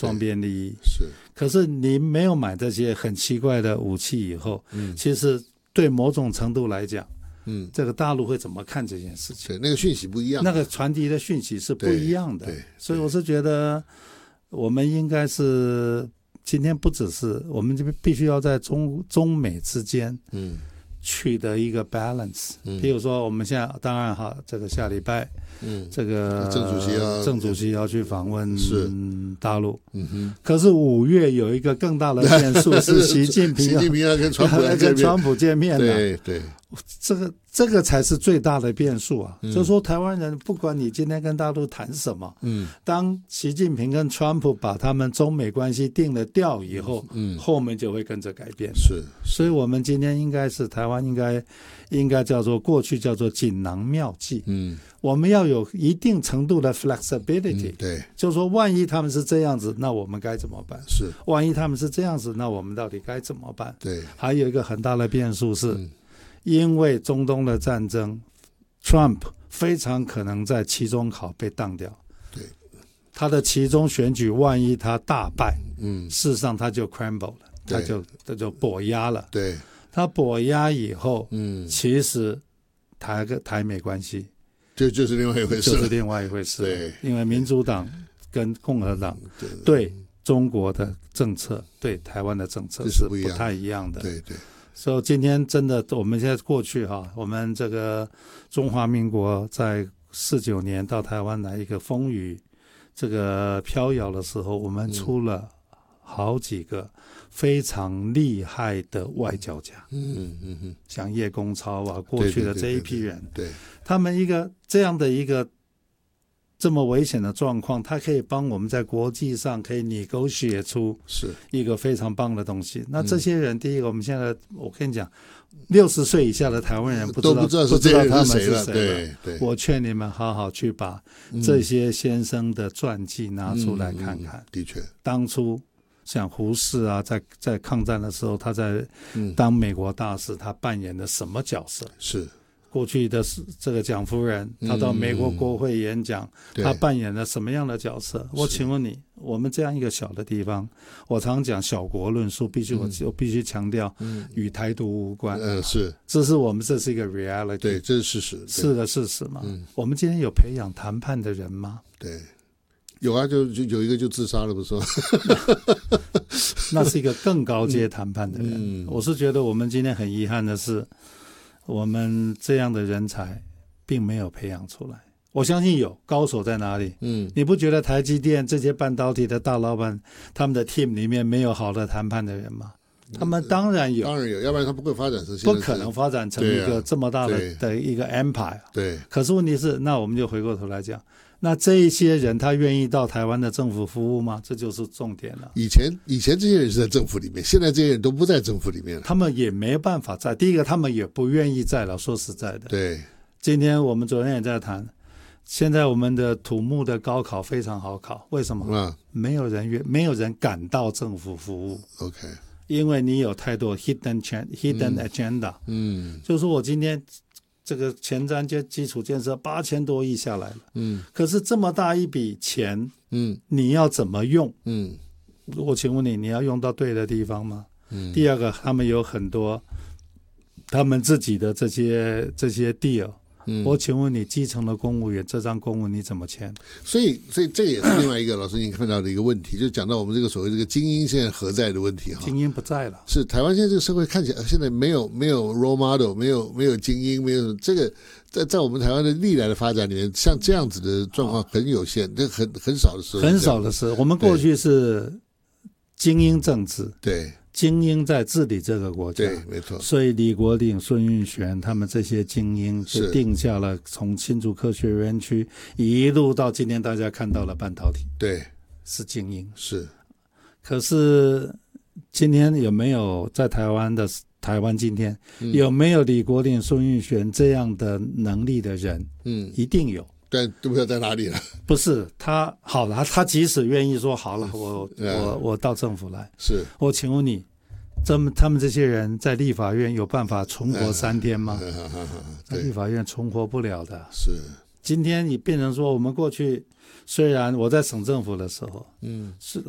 双边利益。 是， 可是你没有买这些很奇怪的武器以后，其实对某种程度来讲，这个大陆会怎么看这件事情？ 对，那个讯息不一样， 那个传递的讯息是不一样的。 对， 所以我是觉得我们应该是今天不只是我们必须要在中美之间，取得一个 balance。比如说我们现在当然哈，这个下礼拜，这个郑主席要去访问大陆，可是5月有一个更大的变数是习近平要跟川普见面的， 对， 这个才是最大的变数啊！就是说台湾人不管你今天跟大陆谈什么，当习近平跟川普把他们中美关系定了调以后，后面就会跟着改变。 是， 所以我们今天应该是台湾应该叫做过去叫做锦囊妙计，我们要有一定程度的 flexibility， 对， 就是说万一他们是这样子，那我们该怎么办？ 是， 万一他们是这样子，那我们到底该怎么办？ 对， 还有一个很大的变数是，因为中东的战争 ，Trump 非常可能在期中考被当掉。 对， 他的期中选举万一他大败，事实上他就 crumble 了，他就跛压了。 对， 他跛压以后，其实台美关系就是另外一回事， 就是另外一回事。 对， 因为民主党跟共和党对中国的政策、对台湾的政策是不太一样的。 对对。 所以今天真的，我们现在过去哈，我们这个中华民国在49年到台湾来一个风雨这个飘摇的时候，我们出了好几个非常厉害的外交家，像叶公超啊，过去的这一批人， 对， 他们一个这样的一个这么危险的状况，他可以帮我们在国际上可以negotiate出一个非常棒的东西。那这些人，第一个，我们现在我跟你讲，60岁以下的台湾人不知道他们是谁了。 对， 我劝你们好好去把这些先生的传记拿出来看看。 的确， 当初像胡适啊，在抗战的时候，他在当美国大使，他扮演的什么角色？ 是。 过去的这个蒋夫人，她到美国国会演讲，她扮演了什么样的角色？我请问你，我们这样一个小的地方，我常讲小国论述，我必须强调，与台独无关。 是， 这是一个 reality， 对，这是事实， 是个事实嘛。我们今天有培养谈判的人吗？ 对，有啊，就有一个就自杀了，不是吗？ 那是一个更高阶谈判的人。我是觉得我们今天很遗憾的是，我们这样的人才并没有培养出来。我相信有高手在哪里？你不觉得台积电这些半导体的大老板，他们的 team 里面没有好的谈判的人吗？他们当然有， 要不然他不会发展成现在， 不可能发展成一个这么大的一个 empire。 对。 可是问题是，那我们就回过头来讲，那这一些人他愿意到台湾的政府服务吗？这就是重点了。 以前这些人是在政府里面，现在这些人都不在政府里面了。 他们也没办法在。第一个，他们也不愿意在了。说实在的， 对。 今天我们昨天也在谈，现在我们的土木的高考非常好考，为什么？没有人敢到政府服务。 OK。因为你有太多 hidden agenda。就是说我今天这个前瞻基础建设8000多亿下来了，可是这么大一笔钱，你要怎么用？我请问你要用到对的地方吗？第二个，他们有很多他们自己的这些 deal。我请问你，基层的公务员这张公文你怎么签？ 所以这个也是另外一个老师你看到的一个问题，就讲到我们这个所谓这个精英现在何在的问题。 精英不在了， 是台湾现在这个社会看起来现在没有 role model， 没有精英，没有这个在我们台湾的历来的发展里面，像这样子的状况很有限，这很少的时候， 很少的事。我们过去是精英政治， 对。 精英在治理这个国家， 对，没错。 所以李国鼎、孙运璇他们这些精英就定下了从新竹科学园区一路到今天大家看到了半导体， 对， 是精英。 是。 可是今天有没有在台湾今天有没有李国鼎、孙运璇这样的能力的人？一定有。 但都不知道在哪里了。 不是他好了，他即使愿意说好了，我到政府来， 是我请问你，他们这些人在立法院有办法存活3天吗？在立法院存活不了的。 是今天你变成说，我们过去虽然我在省政府的时候，是